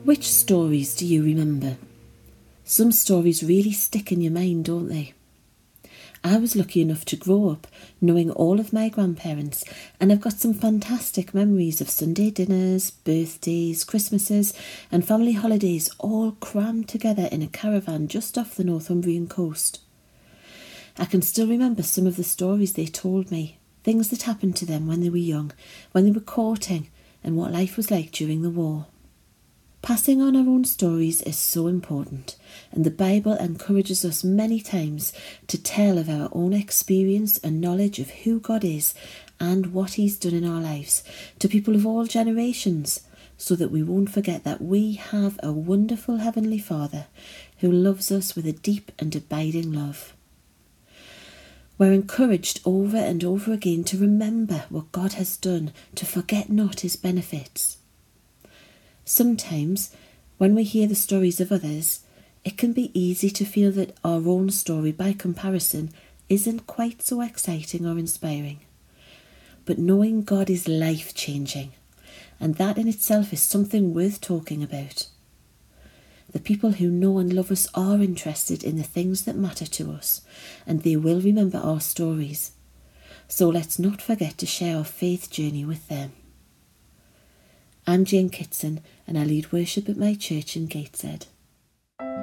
Which stories do you remember? Some stories really stick in your mind, don't they? I was lucky enough to grow up knowing all of my grandparents, and I've got some fantastic memories of Sunday dinners, birthdays, Christmases and family holidays all crammed together in a caravan just off the Northumbrian coast. I can still remember some of the stories they told me, things that happened to them when they were young, when they were courting, and what life was like during the war. Passing on our own stories is so important, and the Bible encourages us many times to tell of our own experience and knowledge of who God is and what He's done in our lives to people of all generations, so that we won't forget that we have a wonderful Heavenly Father who loves us with a deep and abiding love. We're encouraged over and over again to remember what God has done, to forget not His benefits. Sometimes, when we hear the stories of others, it can be easy to feel that our own story, by comparison, isn't quite so exciting or inspiring. But knowing God is life-changing, and that in itself is something worth talking about. The people who know and love us are interested in the things that matter to us, and they will remember our stories. So let's not forget to share our faith journey with them. I'm Jane Kitson, and I lead worship at my church in Gateshead.